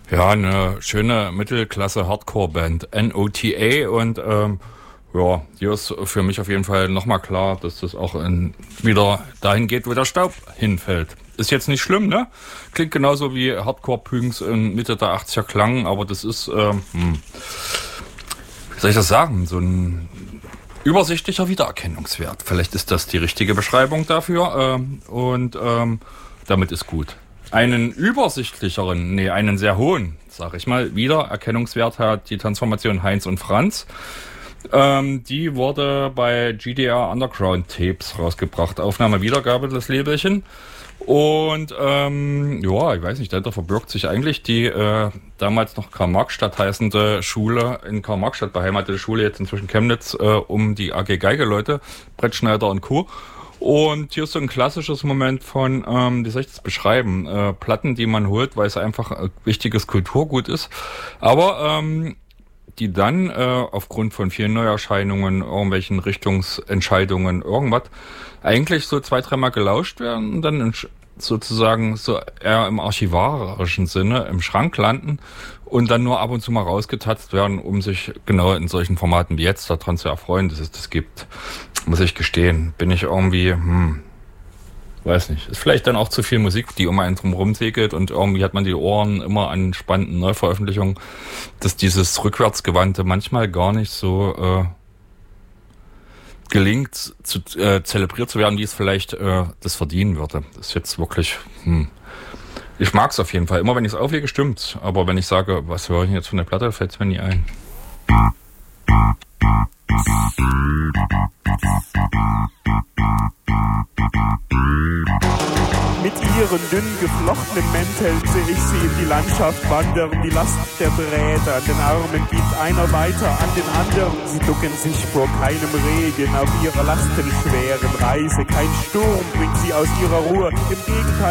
Ja, eine schöne Mittelklasse-Hardcore-Band, NOTA, und ja, hier ist für mich auf jeden Fall nochmal klar, dass das auch wieder dahin geht, wo der Staub hinfällt. Ist jetzt nicht schlimm, ne? Klingt genauso wie Hardcore-Punks in Mitte der 80er klang, aber das ist, wie soll ich das sagen, so ein übersichtlicher Wiedererkennungswert. Vielleicht ist das die richtige Beschreibung dafür, und damit ist gut. Einen einen sehr hohen, sag ich mal, Wiedererkennungswert hat die Transformation Heinz und Franz. Die wurde bei GDR Underground Tapes rausgebracht. Aufnahme, Wiedergabe, das Labelchen. Und ja, ich weiß nicht, dahinter verbirgt sich eigentlich die damals noch Karl-Marx-Stadt heißende Schule, in Karl-Marx-Stadt beheimatete Schule, jetzt inzwischen Chemnitz, um die AG Geige-Leute, Brettschneider und Co. Und hier ist so ein klassisches Moment von, wie soll ich das beschreiben, Platten, die man holt, weil es einfach wichtiges Kulturgut ist, aber die dann aufgrund von vielen Neuerscheinungen, irgendwelchen Richtungsentscheidungen, irgendwas, eigentlich so 2-3 Mal gelauscht werden und dann sozusagen so eher im archivarischen Sinne im Schrank landen und dann nur ab und zu mal rausgetatzt werden, um sich genau in solchen Formaten wie jetzt daran zu erfreuen, dass es das gibt. Muss ich gestehen, bin ich irgendwie, weiß nicht, ist vielleicht dann auch zu viel Musik, die um einen drum segelt, und irgendwie hat man die Ohren immer an spannenden Neuveröffentlichungen, dass dieses Rückwärtsgewandte manchmal gar nicht so gelingt, zu zelebriert zu werden, wie es vielleicht das verdienen würde. Das ist jetzt wirklich, ich mag es auf jeden Fall. Immer wenn ich es auflege, stimmt's. Aber wenn ich sage, was höre ich jetzt von der Platte, fällt es mir nie ein. Mit ihren dünn geflochtenen Mänteln sehe ich sie in die Landschaft wandern. Die Last der Drähte an den Armen gibt einer weiter an den anderen. Sie ducken sich vor keinem Regen auf ihrer lastenschweren Reise. Kein Sturm bringt sie aus ihrer Ruhe. Im Gegenteil.